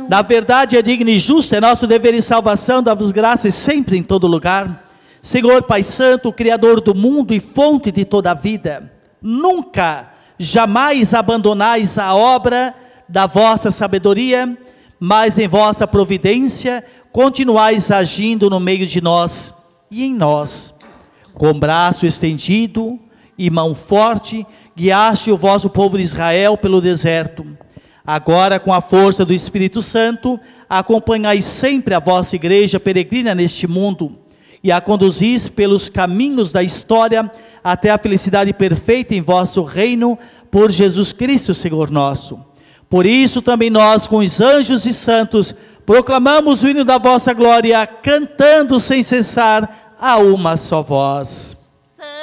Na verdade é digno e justo, é nosso dever e salvação, dar-vos graças sempre em todo lugar. Senhor Pai Santo, Criador do mundo e fonte de toda a vida, nunca, jamais abandonais a obra da vossa sabedoria, mas em vossa providência continuais agindo no meio de nós e em nós. Com braço estendido e mão forte, guiaste o vosso povo de Israel pelo deserto. Agora, com a força do Espírito Santo, acompanhai sempre a vossa igreja peregrina neste mundo e a conduzis pelos caminhos da história até a felicidade perfeita em vosso reino, por Jesus Cristo, Senhor nosso. Por isso também nós, com os anjos e santos, proclamamos o hino da vossa glória, cantando sem cessar a uma só voz.